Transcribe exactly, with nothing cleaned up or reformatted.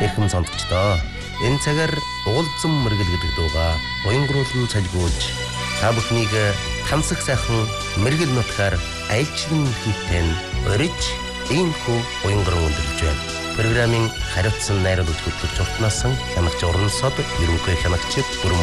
эрхэм сонсогчдоо энэ цагаар уулзсан мэрэгэл гэдэг дууга уянгруулан цалгуулж та бүхнийг тансаг сайхан мэрэгэл нутгаар айлчлан хийтэн өрөж иймхүү уянгран өндөрлж байна. Программын хариуцсан найруулагч хөтлөгч Уртнасан хянагч Урансод ерөнхий хянагчид Бүрэн